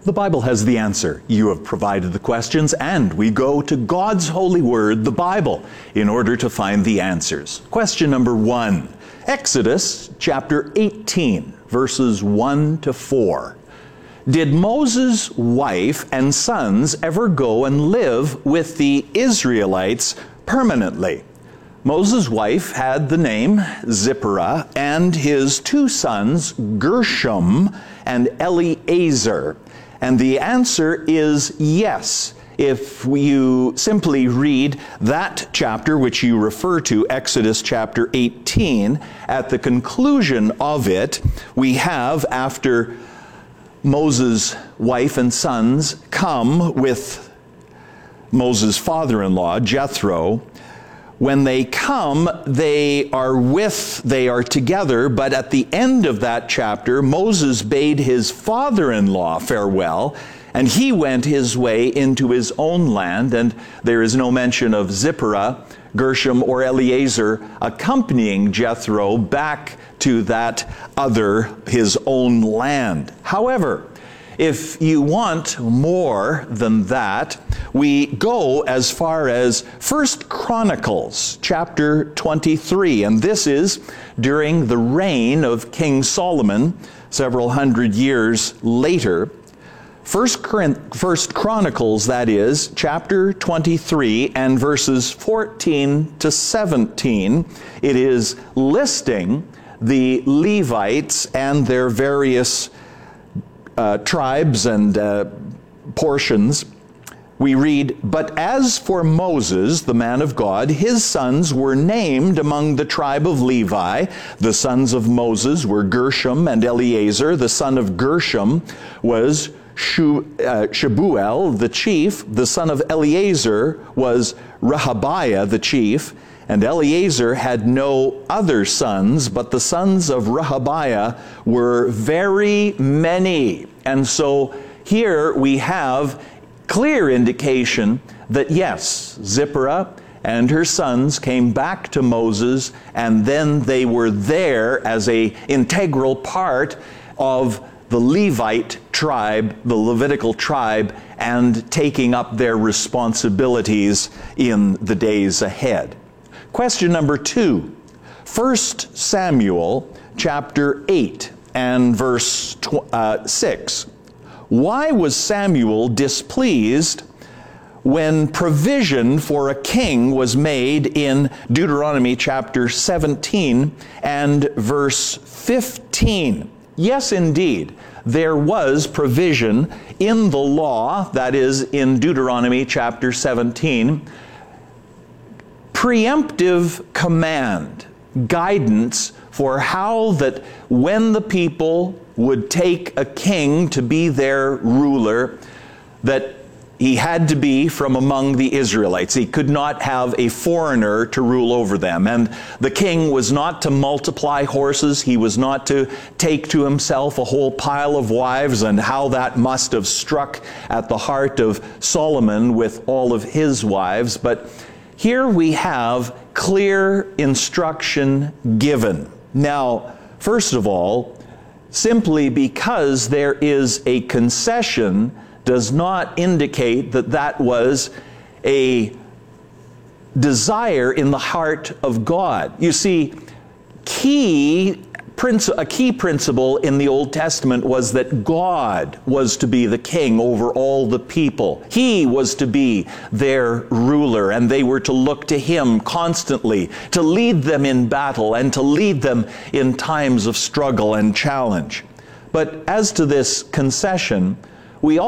The Bible has the answer. You have provided the questions, and we go to God's holy word, the Bible, in order to find the answers. Question number 1. Exodus chapter 18, verses 1 to 4. Did Moses' wife and sons ever go and live with the Israelites permanently? Moses' wife had the name Zipporah, and his 2 sons, Gershom and Eleazar. And the answer is yes. If you simply read that chapter, which you refer to, Exodus chapter 18, at the conclusion of it, we have, after Moses' wife and sons come with Moses' father-in-law, Jethro, when they come, they are together, but at the end of that chapter, Moses bade his father-in-law farewell, and he went his way into his own land, and there is no mention of Zipporah, Gershom, or Eleazar accompanying Jethro back to that his own land. However, if you want more than that, we go as far as 1 Chronicles chapter 23, and this is during the reign of King Solomon, several hundred years later. 1 Chronicles, that is, chapter 23 and verses 14 to 17, it is listing the Levites and their various tribes and portions. We read, "But as for Moses, the man of God, his sons were named among the tribe of Levi. The sons of Moses were Gershom and Eleazar. The son of Gershom was Shebuel, the chief. The son of Eleazar was Rehabiah, the chief. And Eleazar had no other sons, but the sons of Rehabiah were very many." And so here we have clear indication that yes, Zipporah and her sons came back to Moses, and then they were there as an integral part of the Levite tribe, the Levitical tribe, and taking up their responsibilities in the days ahead. Question number 2, 1 Samuel chapter 8 and verse 6. Why was Samuel displeased when provision for a king was made in Deuteronomy chapter 17 and verse 15? Yes, indeed, there was provision in the law, that is, in Deuteronomy chapter 17, preemptive command, guidance for how that when the people would take a king to be their ruler, that he had to be from among the Israelites. He could not have a foreigner to rule over them. And the king was not to multiply horses. He was not to take to himself a whole pile of wives, and how that must have struck at the heart of Solomon with all of his wives. But here we have clear instruction given. Now, first of all, simply because there is a concession does not indicate that that was a desire in the heart of God. You see, a key principle in the Old Testament was that God was to be the king over all the people. He was to be their ruler, and they were to look to him constantly to lead them in battle and to lead them in times of struggle and challenge. But as to this concession, we